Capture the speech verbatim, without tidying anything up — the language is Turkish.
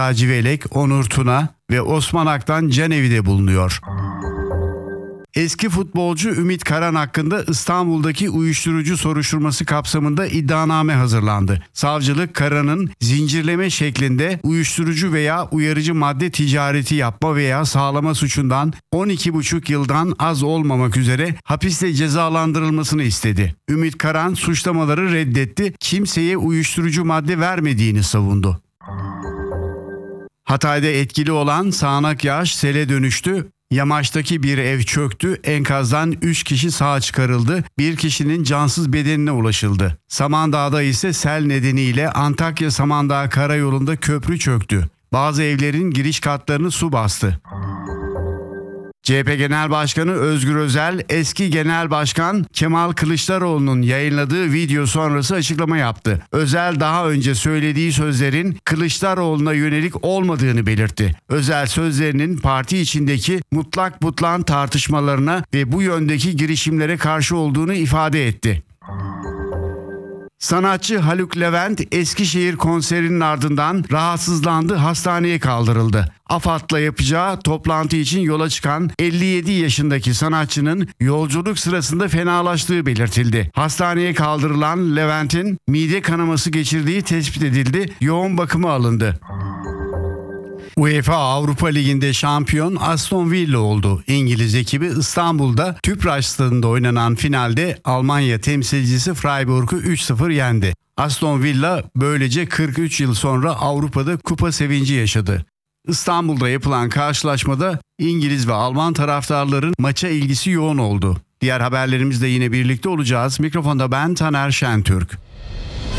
Civelek, Onur Tuna ve Osman Ak'tan Canevi'de bulunuyor. Eski futbolcu Ümit Karan hakkında İstanbul'daki uyuşturucu soruşturması kapsamında iddianame hazırlandı. Savcılık Karan'ın zincirleme şeklinde uyuşturucu veya uyarıcı madde ticareti yapma veya sağlama suçundan on iki buçuk yıldan az olmamak üzere hapiste cezalandırılmasını istedi. Ümit Karan suçlamaları reddetti, kimseye uyuşturucu madde vermediğini savundu. Hatay'da etkili olan sağanak yağış sele dönüştü. Yamaçtaki bir ev çöktü, enkazdan üç kişi sağ çıkarıldı, bir kişinin cansız bedenine ulaşıldı. Samandağ'da ise sel nedeniyle Antakya-Samandağ karayolunda köprü çöktü. Bazı evlerin giriş katlarını su bastı. C H P Genel Başkanı Özgür Özel, eski Genel Başkan Kemal Kılıçdaroğlu'nun yayınladığı video sonrası açıklama yaptı. Özel daha önce söylediği sözlerin Kılıçdaroğlu'na yönelik olmadığını belirtti. Özel sözlerinin parti içindeki mutlak butlan tartışmalarına ve bu yöndeki girişimlere karşı olduğunu ifade etti. Sanatçı Haluk Levent Eskişehir konserinin ardından rahatsızlandı, hastaneye kaldırıldı. AFAD'la yapacağı toplantı için yola çıkan elli yedi yaşındaki sanatçının yolculuk sırasında fenalaştığı belirtildi. Hastaneye kaldırılan Levent'in mide kanaması geçirdiği tespit edildi, yoğun bakıma alındı. UEFA Avrupa Ligi'nde şampiyon Aston Villa oldu. İngiliz ekibi İstanbul'da Tüpraş Stadı'nda oynanan finalde Almanya temsilcisi Freiburg'u üç sıfır yendi. Aston Villa böylece kırk üç yıl sonra Avrupa'da kupa sevinci yaşadı. İstanbul'da yapılan karşılaşmada İngiliz ve Alman taraftarların maça ilgisi yoğun oldu. Diğer haberlerimizle yine birlikte olacağız. Mikrofonda ben Taner Şentürk.